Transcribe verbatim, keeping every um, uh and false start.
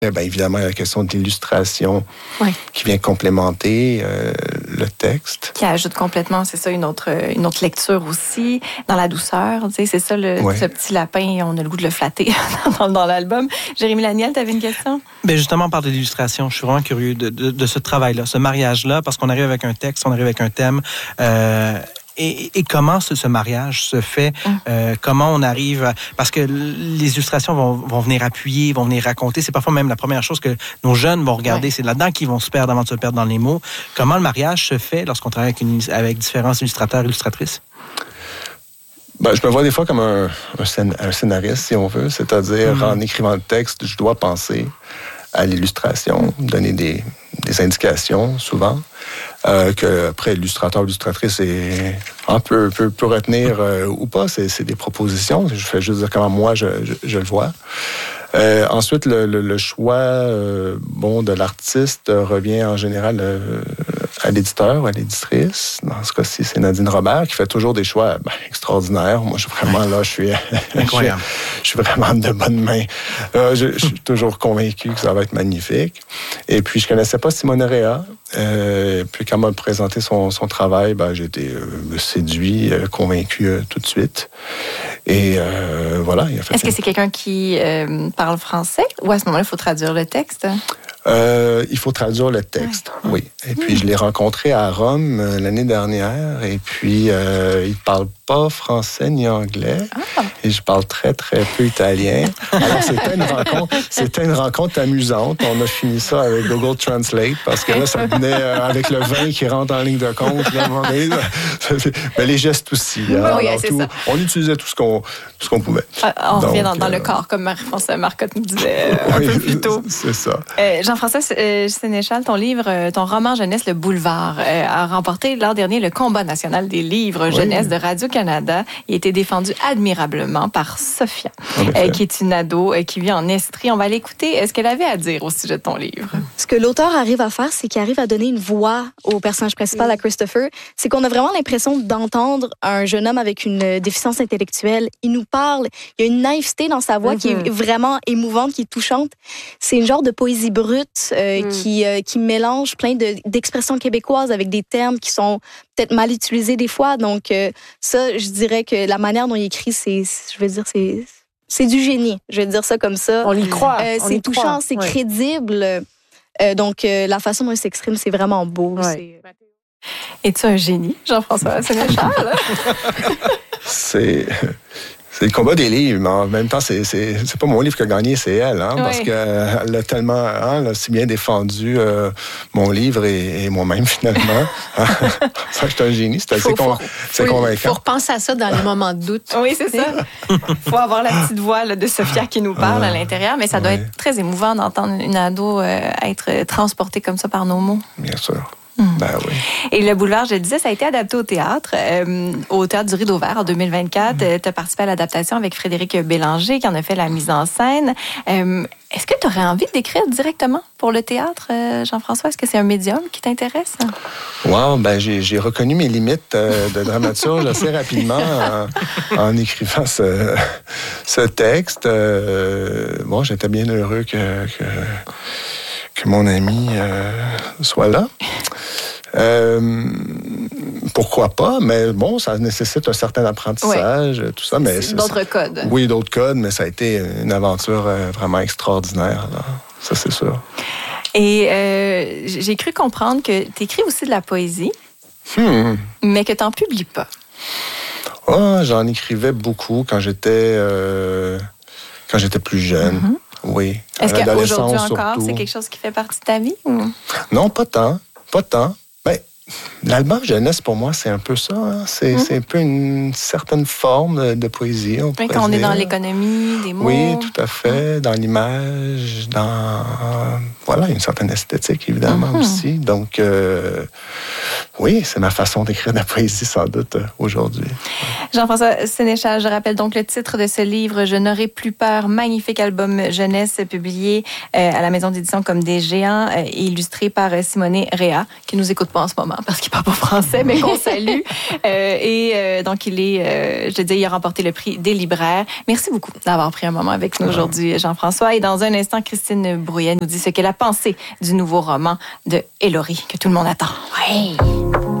Bien, évidemment, il y a la question de l'illustration oui. qui vient complémenter euh, le texte. Qui ajoute complètement, c'est ça, une autre, une autre lecture aussi, dans la douceur. Tu sais, c'est ça, le, oui. ce petit lapin, on a le goût de le flatter dans, dans l'album. Jérémy Laniel, tu avais une question? Bien, justement, on parle de l'illustration. Je suis vraiment curieux de, de, de ce travail-là, ce mariage-là, parce qu'on arrive avec un texte, on arrive avec un thème. Euh, Et, et comment ce, ce mariage se fait? Euh, comment on arrive à... Parce que les illustrations vont, vont venir appuyer, vont venir raconter. C'est parfois même la première chose que nos jeunes vont regarder. Ouais. C'est là-dedans qu'ils vont se perdre avant de se perdre dans les mots. Comment le mariage se fait lorsqu'on travaille avec, une, avec différents illustrateurs et illustratrices? Ben, je me vois des fois comme un, un scénariste, si on veut. C'est-à-dire, mm-hmm. en écrivant le texte, je dois penser à l'illustration, donner des, des indications, souvent. Euh, que après l'illustrateur, l'illustratrice est, hein, peut, peut, peut retenir euh, ou pas. C'est, c'est des propositions. Je fais juste dire comment moi je, je, je le vois. Euh, ensuite, le, le, le choix euh, bon, de l'artiste revient en général euh, à l'éditeur ou à l'éditrice. Dans ce cas-ci, c'est Nadine Robert qui fait toujours des choix ben, extraordinaires. Moi, je suis vraiment là, je suis, incroyable. je, je suis vraiment de bonne main. Euh, je, je suis toujours convaincu que ça va être magnifique. Et puis, je connaissais pas Simone Réa. Euh, puis quand elle m'a présenté son, son travail, ben, j'ai été euh, séduit, euh, convaincu euh, tout de suite. Et euh, voilà. Il a fait Est-ce que c'est quelqu'un qui euh, parle français ou à ce moment-là, il faut traduire le texte? Euh, il faut traduire le texte, ouais. oui. Et puis, mmh. je l'ai rencontré à Rome euh, l'année dernière. Et puis, euh, il ne parle pas français ni anglais. Ah. Et je parle très, très peu italien. Alors, c'était une rencontre, c'était une rencontre amusante. On a fini ça avec Google Translate parce que là, ça venait euh, avec le vin qui rentre en ligne de compte. Là, mais les gestes aussi. Hein, oui, alors, tout, on utilisait tout ce qu'on, tout ce qu'on pouvait. Ah, on Donc, revient dans, dans euh, le corps, comme Marie-Françoise Marcotte nous disait euh, oui, un peu plus tôt. C'est ça. Euh, Jean-François Sénéchal, ton livre, ton roman jeunesse, Le Boulevard, euh, a remporté l'an dernier le combat national des livres oui. jeunesse de Radio-Canada. Il a été défendu admirablement par Sophia, euh, qui est une ado euh, qui vit en Estrie. On va l'écouter. Ce qu'elle avait à dire au sujet de ton livre. Ce que l'auteur arrive à faire, c'est qu'il arrive à donner une voix au personnage principal, oui. à Christopher. C'est qu'on a vraiment l'impression d'entendre un jeune homme avec une déficience intellectuelle. Il nous parle. Il y a une naïveté dans sa voix mm-hmm. qui est vraiment émouvante, qui est touchante. C'est une genre de poésie brute euh, mm. qui, euh, qui mélange plein de, d'expressions québécoises avec des termes qui sont peut-être mal utilisés des fois. Donc, euh, ça, je dirais que la manière dont il écrit, c'est, je veux dire, c'est, c'est du génie. Je vais dire ça comme ça. On y croit. Euh, on c'est y touchant, croit. c'est ouais. crédible. Euh, donc, euh, la façon dont il s'exprime, c'est vraiment beau. Ouais. C'est... Es-tu un génie, Jean-François Sénéchal? c'est... C'est le combat des livres, mais en même temps, c'est, c'est, c'est pas mon livre qui a gagné, c'est elle, hein, oui. parce qu'elle a tellement, hein, elle a si bien défendu euh, mon livre et, et moi-même, finalement. Ça, je suis un génie, c'est assez faut, con, faut, c'est faut, convaincant. Il faut repenser à ça dans les moments de doute. Oui, c'est ça. Il faut avoir la petite voix là, de Sophia qui nous parle ah, à l'intérieur, mais ça doit oui. être très émouvant d'entendre une ado euh, être transportée comme ça par nos mots. Bien sûr. Mmh. Ben oui. Et Le Boulevard, je le disais, ça a été adapté au théâtre, euh, au Théâtre du Rideau Vert en deux mille vingt-quatre. Mmh. Tu as participé à l'adaptation avec Frédéric Bélanger qui en a fait la mise en scène. Euh, est-ce que tu aurais envie d'écrire directement pour le théâtre, euh, Jean-François? Est-ce que c'est un médium qui t'intéresse? Wow, ben j'ai, j'ai reconnu mes limites euh, de dramaturge assez rapidement en, en écrivant ce, ce texte. Euh, bon, j'étais bien heureux que... que que mon ami euh, soit là. Euh, pourquoi pas, mais bon, ça nécessite un certain apprentissage, oui. tout ça. Mais c'est d'autres ça, codes. Oui, d'autres codes, mais ça a été une aventure euh, vraiment extraordinaire, là. Ça, c'est sûr. Et euh, j'ai cru comprendre que tu écris aussi de la poésie, hmm. mais que tu n'en publies pas. Oh, j'en écrivais beaucoup quand j'étais, euh, quand j'étais plus jeune. Mm-hmm. Oui. Est-ce qu'aujourd'hui encore, surtout. C'est quelque chose qui fait partie de ta vie? Ou? Non, pas tant. Pas tant. Ben, l'album jeunesse, pour moi, c'est un peu ça. Hein. C'est, mmh. c'est un peu une certaine forme de, de poésie. On oui, quand on dire. Est dans l'économie des mots. Oui, tout à fait. Dans l'image, dans... Euh, voilà, une certaine esthétique, évidemment, mmh. aussi. Donc, euh, oui, c'est ma façon d'écrire de la poésie, sans doute, euh, aujourd'hui. Jean-François Sénéchal, je rappelle donc le titre de ce livre, Je n'aurai plus peur, magnifique album jeunesse publié euh, à la maison d'édition Comme des géants, euh, illustré par euh, Simonet Réa, qui nous écoute pas en ce moment parce qu'il parle pas français, mais qu'on salue. Euh, et euh, donc, il est, euh, je dis, il a remporté le prix des libraires. Merci beaucoup d'avoir pris un moment avec nous aujourd'hui, Jean-François. Et dans un instant, Christine Brouillet nous dit ce qu'elle a pensé du nouveau roman de Hélory, que tout le monde attend. Oui.